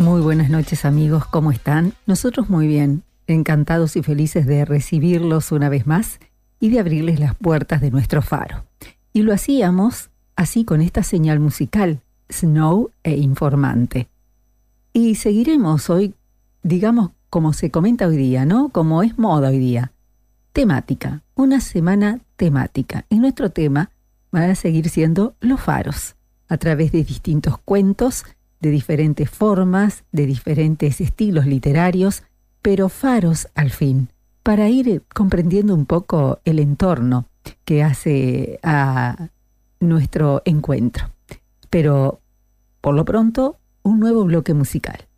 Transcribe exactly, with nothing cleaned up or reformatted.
Muy buenas noches, amigos, ¿cómo están? Nosotros muy bien, encantados y felices de recibirlos una vez más y de abrirles las puertas de nuestro faro. Y lo hacíamos así con esta señal musical, Snow e Informante. Y seguiremos hoy, digamos, como se comenta hoy día, ¿no? Como es moda hoy día. Temática, una semana temática. Y nuestro tema van a seguir siendo los faros, a través de distintos cuentos, de diferentes formas, de diferentes estilos literarios, pero faros al fin, para ir comprendiendo un poco el entorno que hace a nuestro encuentro. Pero, por lo pronto, un nuevo bloque musical.